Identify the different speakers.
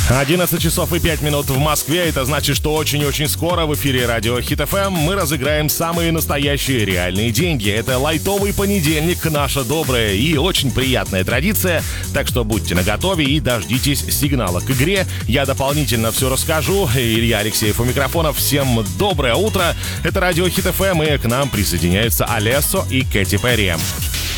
Speaker 1: 11 часов и 5 минут в Москве. Это значит, что очень-очень скоро в эфире радио Хит ФМ мы разыграем самые настоящие реальные деньги. Это лайтовый понедельник, наша добрая и очень приятная традиция. Так что будьте наготове и дождитесь сигнала к игре. Я дополнительно все расскажу. Илья Алексеев у микрофона. Всем доброе утро. Это радио Хит ФМ, и к нам присоединяются Алессо и Кэти Перри.